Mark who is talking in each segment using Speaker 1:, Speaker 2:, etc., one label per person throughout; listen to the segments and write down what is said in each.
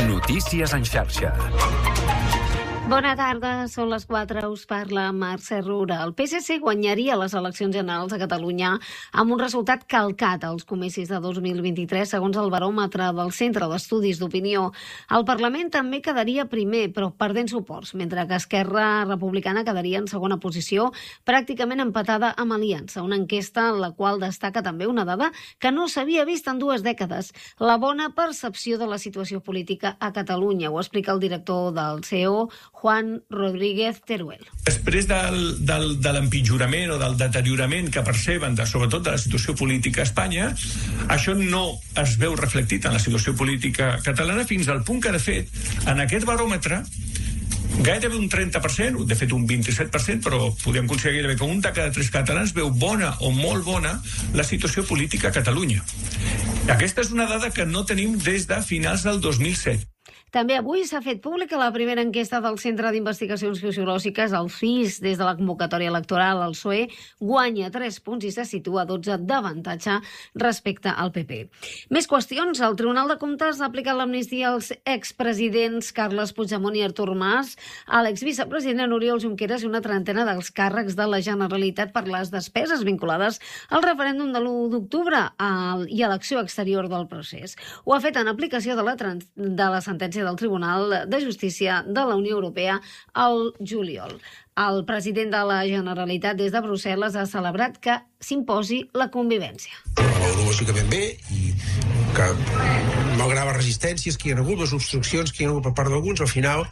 Speaker 1: Notícies en xarxa.
Speaker 2: Bona tarda, són les 4, us parla Mercè Rura. El PSC guanyaria les eleccions generals a Catalunya amb un resultat calcat als comicis de 2023, segons el baròmetre del Centre d'Estudis d'Opinió. El Parlament també quedaria primer, però perdent suports, mentre que Esquerra Republicana quedaria en segona posició, pràcticament empatada amb Aliança, una enquesta en la qual destaca també una dada que no s'havia vist en 2 dècades, la bona percepció de la situació política a Catalunya. Ho explica el director del CEO, Juan Rodríguez Teruel.
Speaker 3: Després de l'empitjorament o del deteriorament que perceben, sobretot de la situació política a Espanya, això no es veu reflectit en la situació política catalana fins al punt que, de fet, en aquest baròmetre, gairebé un 30%, de fet un 27%, però podem considerar que un de cada 3 catalans veu bona o molt bona la situació política a Catalunya. Aquesta és una dada que no tenim des de finals del 2007.
Speaker 2: També avui s'ha fet pública la primera enquesta del Centre d'Investigacions Sociològiques, el CIS, des de la convocatòria electoral. El PSOE guanya 3 punts i se situa a 12 d'avantatge respecte al PP. Més qüestions. El Tribunal de Comptes ha aplicat l'amnistia als expresidents Carles Puigdemont i Artur Mas, a l'exvicepresident Oriol Junqueras i una trentena dels càrrecs de la Generalitat per les despeses vinculades al referèndum de l'1 d'octubre i a l'acció exterior del procés. Ho ha fet en aplicació de la sentència del Tribunal de Justícia de la Unió Europea al juliol. El president de la Generalitat des de Brussel·les ha celebrat que s'imposi la convivència.
Speaker 4: Valoro lògicament bé i que malgrat les resistències que hi ha hagut, les obstruccions que hi ha hagut per part d'alguns, al final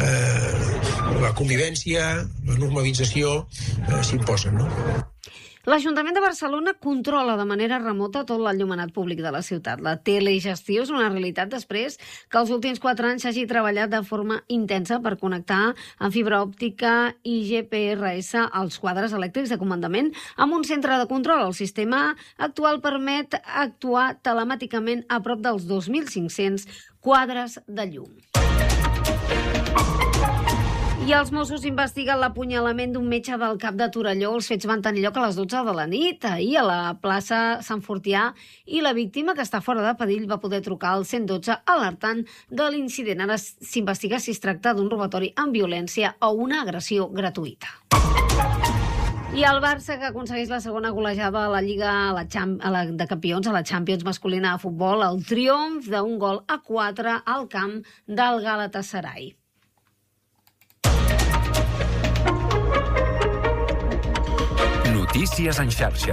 Speaker 4: la convivència, la normalització s'imposen, no?
Speaker 2: L'Ajuntament de Barcelona controla de manera remota tot l'enllumenat públic de la ciutat. La telegestió és una realitat després que els últims 4 anys s'hagi treballat de forma intensa per connectar amb fibra òptica i GPRS els quadres elèctrics de comandament amb un centre de control. El sistema actual permet actuar telemàticament a prop dels 2.500 quadres de llum. I els Mossos investiguen l'apunyalament d'un metge del Cap de Torelló. Els fets van tenir lloc a les 12 de la nit, ahir a la plaça Sant Fortià, i la víctima, que està fora de perill, va poder trucar al 112 alertant de l'incident. Ara s'investiga si es tracta d'un robatori amb violència o una agressió gratuïta. I el Barça, que aconsegueix la segona golejada a la Lliga de Campions, a la Champions masculina de futbol, el triomf d'un 1-4 al camp del Galatasaray.
Speaker 1: Notícies en xarxa.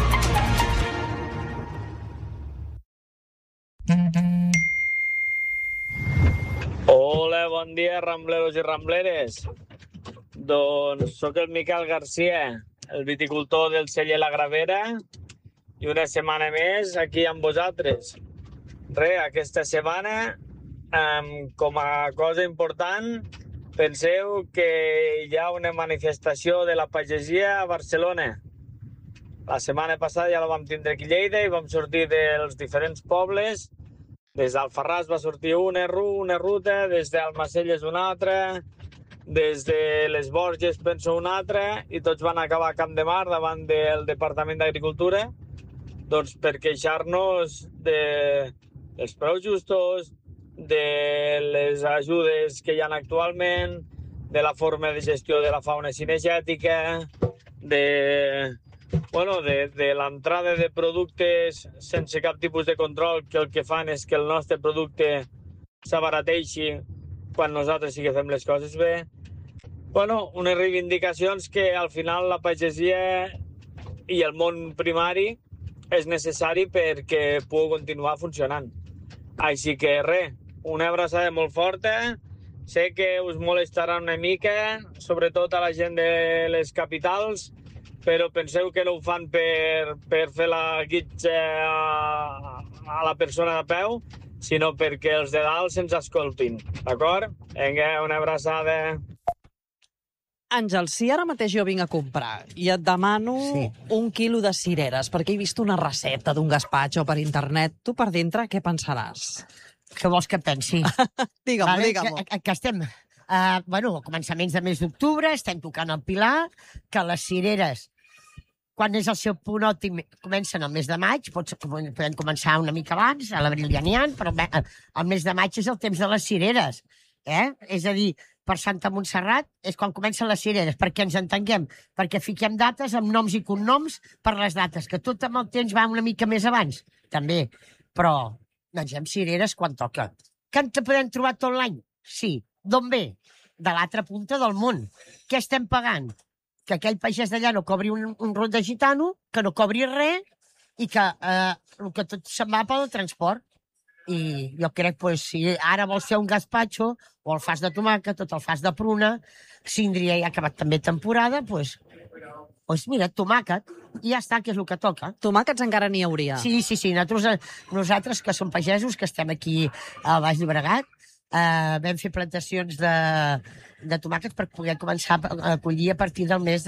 Speaker 5: Hola, bon dia, rambleros i rambleres. Doncs sóc el Miquel Garcia, el viticultor del celler La Gravera, i una setmana més aquí amb vosaltres. Aquesta setmana, com a cosa important, penseu que hi ha una manifestació de la pagesia a Barcelona. La setmana passada ja la vam tindre aquí a Lleida i vam sortir dels diferents pobles. Des d'Alfarràs va sortir una ruta, des d'Almacelles una altra, des de les Borges penso una altra, i tots van acabar a Camp de Mar davant del Departament d'Agricultura, doncs per queixar-nos dels preus justos, de les ajudes que hi ha actualment, de la forma de gestió de la fauna cinegètica, de l'entrada de productes sense cap tipus de control, que el que fan és que el nostre producte s'abarateixi quan nosaltres sí que fem les coses bé. Unes reivindicacions que al final la pagesia i el món primari és necessari perquè pugui continuar funcionant. Així que una abraçada molt forta. Sé que us molestarà una mica, sobretot a la gent de les capitals, però penseu que no ho fan per fer la guitza a la persona de peu, sinó perquè els de dalt se'ns escoltin, d'acord? Vinga, una abraçada.
Speaker 6: Àngel, si ara mateix jo vinc a comprar i et demano 1 quilo de cireres perquè he vist una recepta d'un gaspatxo per internet, tu per dintre què pensaràs?
Speaker 7: Què vols que pensi?
Speaker 6: Digue-m'ho.
Speaker 7: Que estem, a començaments de mes d'octubre, estem tocant el Pilar, que les cireres quan és el seu punt òptim, comencen el mes de maig, podem començar una mica abans, a l'abril ja n'hi ha, però el mes de maig és el temps de les cireres. És a dir, per Santa Montserrat és quan comencen les cireres, perquè ens entenguem, perquè fiquem dates amb noms i cognoms per les dates, que tot amb el temps va una mica més abans, també, però mengem cireres quan toca. Que ens podem trobar tot l'any? Sí. D'on ve? De l'altra punta del món. Què estem pagant? Que aquell pagès d'allà no cobri un rot de gitano, que no cobri res, i que el que tot se'n va pel transport. I jo crec que si ara vols fer un gazpacho, o el fas de tomàquet, o el fas de pruna, Síndria ja ha acabat també temporada, doncs mira, tomàquet, i ja està, que és el que toca.
Speaker 6: Tomàquets encara n'hi hauria.
Speaker 7: Sí. Nosaltres, que som pagesos, que estem aquí al Baix Llobregat, vam fer plantacions de tomàquets per poder començar a collir a partir del mes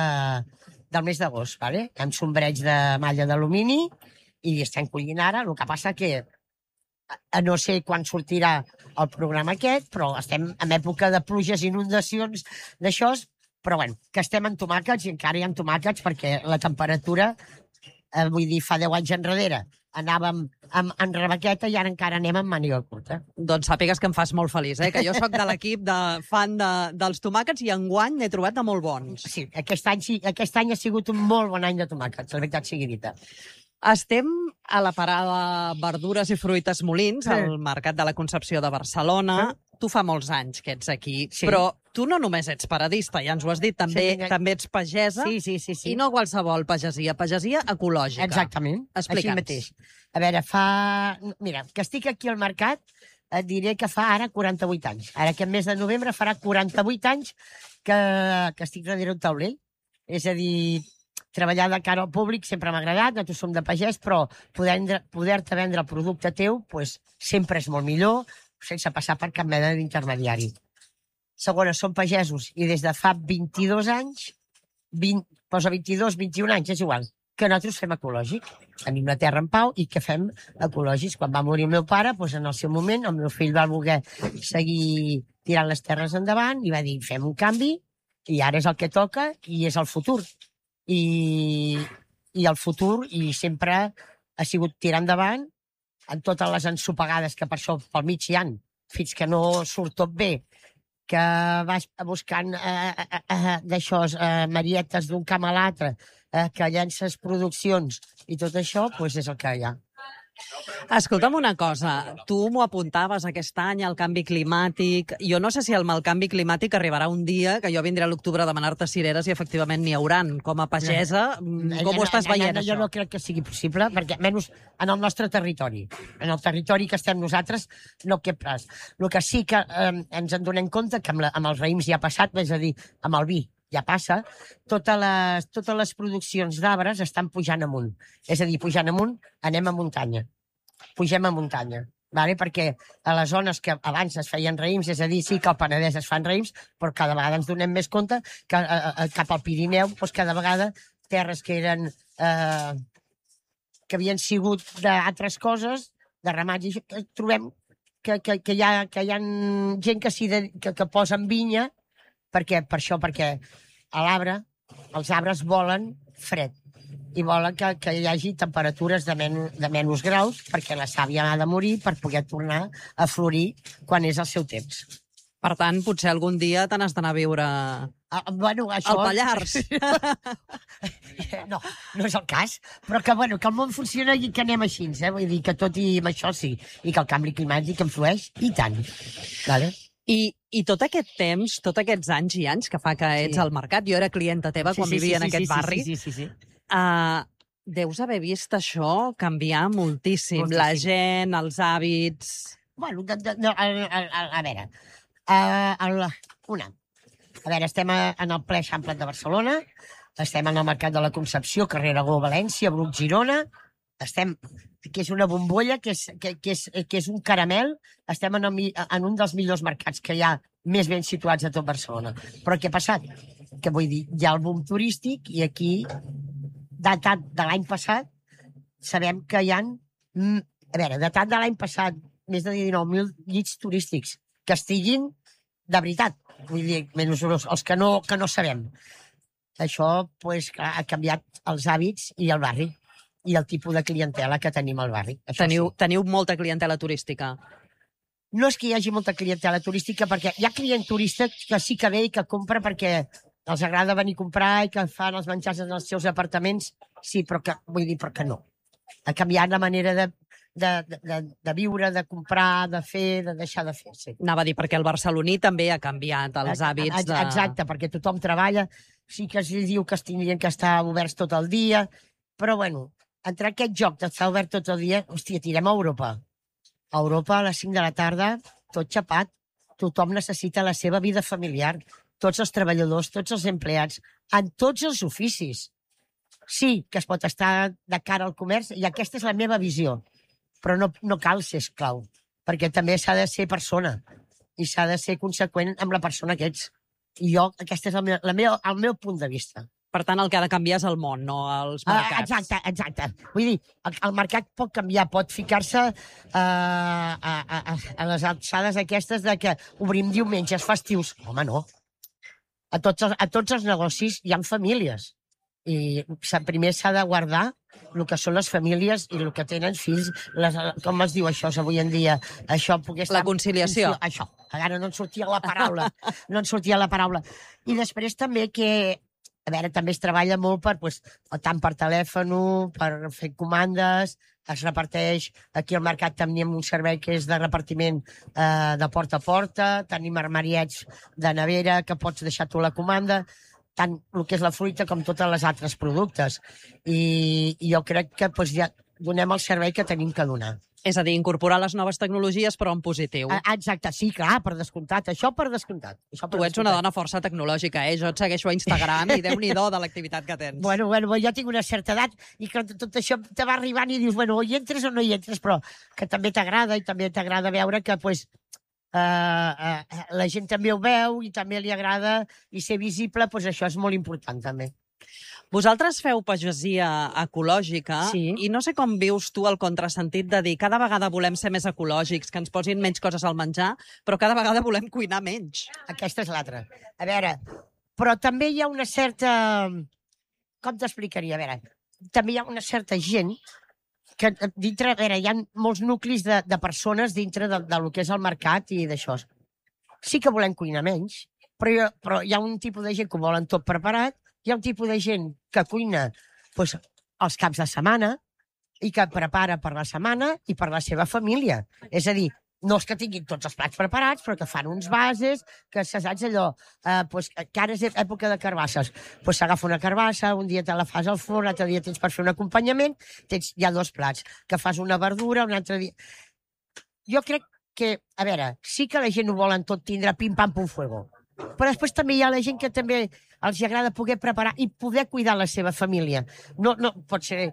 Speaker 7: d'agost, vale? Amb sombreig de malla d'alumini i estem collint ara. El que passa que no sé quan sortirà el programa aquest, però estem en època de pluges, inundacions, d'això, però bueno, que estem en tomàquets i encara hi ha tomàquets perquè la temperatura, vull dir, fa 10 anys enrere anàvem en rebequeta i ara encara anem amb màniga curta.
Speaker 6: Doncs sàpigues que em fas molt feliç, que jo sóc de l'equip de fan dels tomàquets i enguany n'he trobat de molt bons.
Speaker 7: Sí, aquest any ha sigut un molt bon any de tomàquets, la veritat sigui dita.
Speaker 6: Estem a la parada Verdures i Fruites Molins, al Mercat de la Concepció de Barcelona. Tu fa molts anys que ets aquí, però tu no només ets paradista, ja ens ho has dit, també ets pagesa, i no qualsevol pagesia ecològica.
Speaker 7: Exactament, així mateix. A veure, mira, que estic aquí al mercat, et diré que fa ara 48 anys. Ara aquest mes de novembre farà 48 anys que estic darrere un taulell. És a dir, treballar de cara al públic sempre m'ha agradat, nosaltres som de pagès, però poder-te vendre el producte teu sempre és molt millor, sense passar per cap mena d'intermediari. Segona, som pagesos i des de fa 22 anys, posa 22, 21 anys, és igual, que nosaltres fem ecològic. Tenim la terra en pau i que fem ecològics. Quan va morir el meu pare, en el seu moment, el meu fill va voler seguir tirant les terres endavant i va dir, fem un canvi i ara és el que toca i és el futur. I el futur i sempre ha sigut tirar endavant en totes les ensopegades que per això pel mig hi ha, fins que no surt tot bé, que vas buscant d'això, marietes d'un camp a l'altre, que llences produccions i tot això, és el que hi ha.
Speaker 6: Escolta'm una cosa, tu m'ho apuntaves aquest any, el canvi climàtic. Jo no sé si el mal canvi climàtic arribarà un dia que jo vindré a l'octubre a demanar-te cireres i efectivament n'hi hauran. Com a pagesa, com ho estàs veient, això?
Speaker 7: Jo no crec que sigui possible, perquè almenys en el nostre territori, en el territori que estem nosaltres, no cap res. El que sí que ens en donem compte que amb els raïms ja ha passat, és a dir, amb el vi, ja passa, totes les produccions d'arbres estan pujant amunt. És a dir, pujant amunt, anem a muntanya. Pugem a muntanya. Perquè a les zones que abans es feien raïms, és a dir, sí que al Penedès es fan raïms, però cada vegada ens donem més compte que cap al Pirineu, cada vegada terres que eren que havien sigut d'altres coses, de ramats, trobem que hi ha gent que posen vinya perquè a l'arbre els arbres volen fred i volen que hi hagi temperatures de menys graus perquè la sàvia ha de morir per poder tornar a florir quan és el seu temps.
Speaker 6: Per tant, potser algun dia te n'has d'anar a viure al Pallars.
Speaker 7: No és el cas, però que el món funciona i que anem així, vull dir que tot i amb això sí, i que el canvi climàtic influeix, i tant. Vale?
Speaker 6: I tot aquest temps, tots aquests anys i anys que fa que ets al mercat, jo era clienta teva quan vivia en aquest barri, deus haver vist això canviar moltíssim. La gent, els hàbits...
Speaker 7: A veure, estem en el ple Eixample de Barcelona, estem en el Mercat de la Concepció, carrer Aragó, València, Bruc, Girona, que és una bombolla, que és un caramel, estem en un dels millors mercats que hi ha més ben situats a tot Barcelona. Però què ha passat? Que vull dir, hi ha el boom turístic i aquí, datat de l'any passat, sabem que hi ha, datat de l'any passat, més de 19.000 llits turístics que estiguin de veritat, vull dir, menys els que no sabem. Això pues, ha canviat els hàbits i el barri i el tipus de clientela que tenim al barri. Això
Speaker 6: Teniu molta clientela turística.
Speaker 7: No és que hi hagi molta clientela turística, perquè hi ha client turista que sí que ve i que compra perquè els agrada venir a comprar i que fan els menjars en els seus apartaments. Sí, però que no. Ha canviat la manera de viure, de comprar, de fer, de deixar de fer. Sí.
Speaker 6: Anava a dir, perquè el barceloní també ha canviat els hàbits de...
Speaker 7: Exacte, perquè tothom treballa. Sí que es diu que es tindrien que estar oberts tot el dia, però, bueno, entre aquest joc d'estar obert tot el dia, hòstia, tirem a Europa. A Europa, a les 5 de la tarda, tot xapat. Tothom necessita la seva vida familiar. Tots els treballadors, tots els empleats, en tots els oficis. Sí que es pot estar de cara al comerç, i aquesta és la meva visió. Però no cal ser esclau, perquè també s'ha de ser persona i s'ha de ser conseqüent amb la persona que ets. I aquest és el meu punt de vista.
Speaker 6: Per tant, el que ha de canviar és el món, no els mercats.
Speaker 7: Exacte. Vull dir, el mercat pot canviar, pot ficar-se a les alçades aquestes de que obrim diumenges festius. Home, no. A tots els negocis hi ha famílies. I primer s'ha de guardar el que són les famílies i el que tenen fills, com es diu això avui en dia? Això poder estar...
Speaker 6: La conciliació.
Speaker 7: Això, ara no en sortia la paraula. I després també que, a veure, també es treballa molt tant per telèfon, per fer comandes, es reparteix, aquí al mercat tenim un servei que és de repartiment de porta a porta, tenim armariets de nevera que pots deixar tu la comanda, tant el que és la fruita com tots els altres productes. I jo crec que ja donem el servei que tenim que donar.
Speaker 6: És a dir, incorporar les noves tecnologies, però en positiu.
Speaker 7: Exacte, sí, clar, per descomptat. Això per descomptat.
Speaker 6: Tu ets una dona força tecnològica, Jo et segueixo a Instagram i Déu-n'hi-do de l'activitat que tens.
Speaker 7: Bueno, jo tinc una certa edat i que tot això te va arribant i dius, bueno, hi entres o no hi entres, però que també t'agrada i també t'agrada veure que, la gent també ho veu i també li agrada i ser visible, això és molt important també.
Speaker 6: Vosaltres feu pagesia ecològica i no sé com vius tu el contrasentit de dir cada vegada volem ser més ecològics, que ens posin menys coses al menjar, però cada vegada volem cuinar menys.
Speaker 7: Aquesta és l'altra. A veure, però també hi ha una certa... Com t'explicaria? A veure, també hi ha una certa gent que dintre, a veure, hi ha molts nuclis de persones dintre del que és el mercat i d'això. Sí que volem cuinar menys, però hi ha un tipus de gent que ho volen tot preparat, hi ha un tipus de gent que cuina els caps de setmana i que prepara per la setmana i per la seva família. És a dir, no és que tinguin tots els plats preparats, però que fan uns bases, que saps allò, que ara és època de carbasses. S'agafa una carbassa, un dia te la fas al forn, l'altre dia tens per fer un acompanyament, hi ha 2 plats, que fas una verdura, un altre dia... Jo crec que, a veure, sí que la gent ho volen tot tindre pim-pam-pum-fuego, però després també hi ha la gent que també els agrada poder preparar i poder cuidar la seva família. No pot ser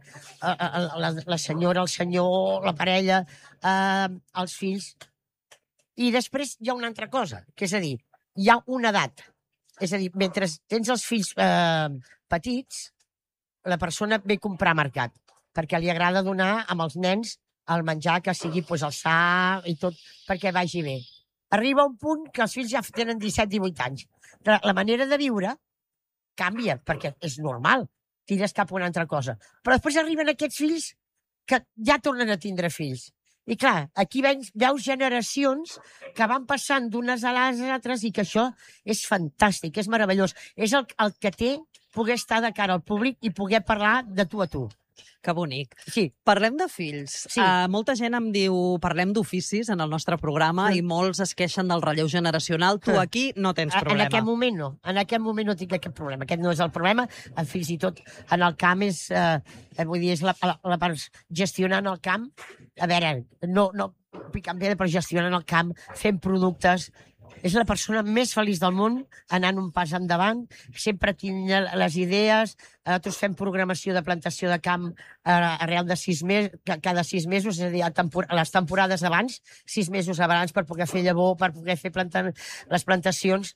Speaker 7: la senyora, el senyor, la parella, els fills. I després hi ha una altra cosa, que és a dir, hi ha una edat. És a dir, mentre tens els fills petits, la persona ve a comprar a mercat, perquè li agrada donar amb els nens el menjar que sigui el sa i tot, perquè vagi bé. Arriba un punt que els fills ja tenen 17-18 anys. La manera de viure canvia, perquè és normal. Tires cap a una altra cosa. Però després arriben aquests fills que ja tornen a tindre fills. I clar, aquí veus generacions que van passant d'unes a les altres i que això és fantàstic, és meravellós. És el que té poder estar de cara al públic i poder parlar de tu a tu.
Speaker 6: Que bonic.
Speaker 7: Sí.
Speaker 6: Parlem de fills.
Speaker 7: Sí.
Speaker 6: Molta gent em diu, parlem d'oficis en el nostre programa i molts es queixen del relleu generacional. Tu aquí no tens problema.
Speaker 7: En aquest moment no. En aquest moment no tinc aquest problema. Aquest no és el problema. Fins i tot en el camp és... vull dir, és la part gestionant el camp. A veure, no picant bé, però gestionant el camp, fent productes... És la persona més feliç del món, anant un pas endavant, sempre tinc les idees, nosaltres fem programació de plantació de camp arrel de 6 mesos, cada 6 mesos, és a dir, les temporades abans, 6 mesos abans per poder fer llavor, per poder fer les plantacions.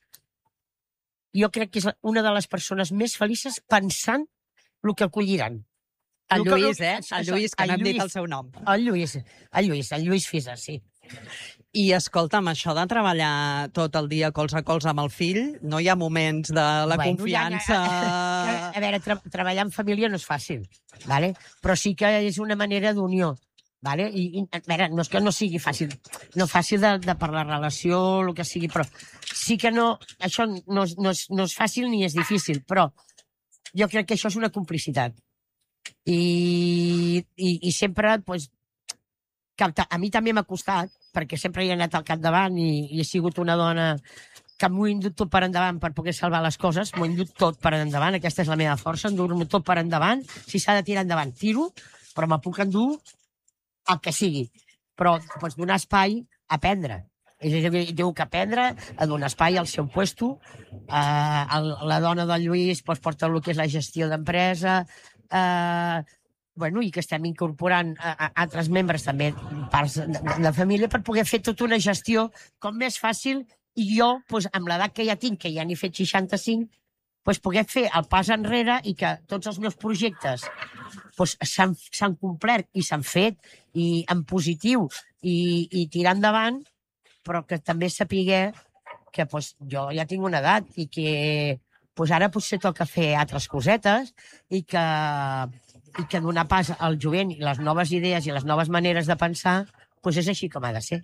Speaker 7: Jo crec que és una de les persones més felices pensant el que colliran.
Speaker 6: El Lluís, el Lluís, que no hem dit el seu nom.
Speaker 7: El Lluís Fisa, sí.
Speaker 6: I escolta'm, això de treballar tot el dia colze a colze amb el fill, no hi ha moments de la confiança...
Speaker 7: A veure, treballar en família no és fàcil, ¿vale? Però sí que és una manera d'unió. ¿Vale? I a veure, no és que no sigui fàcil, no fàcil de per la relació, el que sigui, però sí que no, això no és fàcil ni és difícil, però jo crec que això és una complicitat. I sempre, pues, a mi també m'ha costat, perquè sempre he anat al capdavant i he sigut una dona que m'ho he endut tot per endavant per poder salvar les coses, m'ho he endut tot per endavant, aquesta és la meva força, endur-me tot per endavant, si s'ha de tirar endavant, tiro, però me puc endur el que sigui, però doncs, donar espai a aprendre. És a dir, diu que aprendre, a donar espai al seu puesto. La dona del Lluís doncs, porta el que és la gestió d'empresa, i que estem incorporant altres membres també, parts de família, per poder fer tota una gestió com més fàcil, i jo, doncs, amb l'edat que ja tinc, que ja n'he fet 65, doncs, poder fer el pas enrere i que tots els meus projectes doncs, s'han complert i s'han fet i en positiu i tirar endavant, però que també sapiguer que doncs, jo ja tinc una edat i que doncs, ara potser toca fer altres cosetes i que donar pas al jovent i les noves idees i les noves maneres de pensar doncs és així com ha de ser.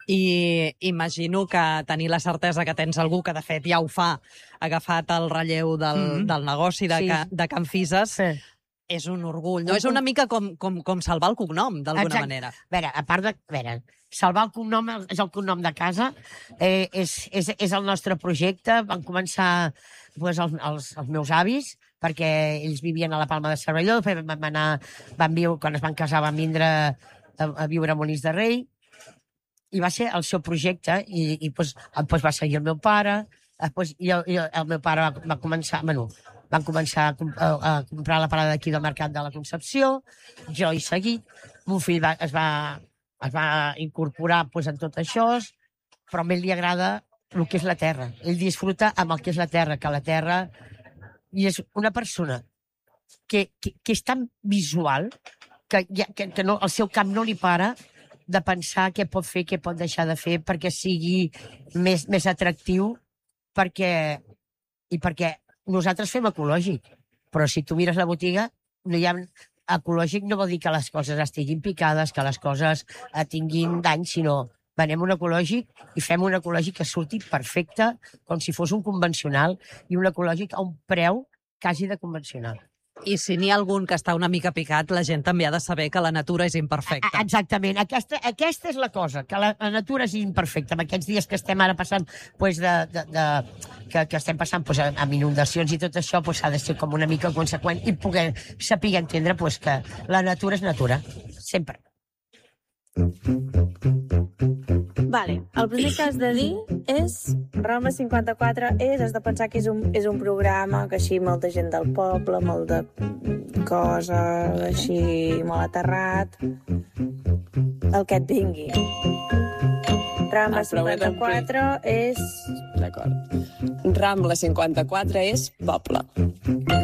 Speaker 6: I imagino que tenir la certesa que tens algú que, de fet, ja ho fa, ha agafat el relleu del negoci de Can Fises, és un orgull, no? És una mica com salvar el cognom, d'alguna manera.
Speaker 7: A veure, a part de... salvar el cognom és el cognom de casa, és el nostre projecte. Van començar els meus avis, perquè ells vivien a la Palma de Cervelló, van viure, quan es van casar, van vindre a viure a Molins de Rei, i va ser el seu projecte, i doncs va seguir el meu pare, i el meu pare va començar... Van començar a comprar la parada d'aquí del Mercat de la Concepció, jo he seguit, mon fill es va incorporar en tot això, però a ell li agrada el que és la terra. Ell disfruta amb el que és la terra, que la terra... I és una persona que és tan visual que el seu cap no li para de pensar què pot fer, què pot deixar de fer perquè sigui més atractiu, perquè nosaltres fem ecològic, però si tu mires la botiga, ecològic no vol dir que les coses estiguin picades, que les coses tinguin dany, sinó venem un ecològic i fem un ecològic que surti perfecte, com si fos un convencional, i un ecològic a un preu quasi de convencional.
Speaker 6: I si n'hi ha algun que està una mica picat, la gent també ha de saber que la natura és imperfecta.
Speaker 7: Exactament. Aquesta és la cosa, que la natura és imperfecta. En aquests dies que estem ara passant, que estem passant amb inundacions i tot això, s'ha de ser com una mica conseqüent i poder saber entendre que la natura és natura, sempre.
Speaker 8: Vale, el primer que has de dir és Rambla 54 has de pensar que és un programa que així molta gent del poble, molt de coses així molt aterrat, el que et vingui. Rambla 54 és...
Speaker 9: D'acord. Rambla 54 és poble.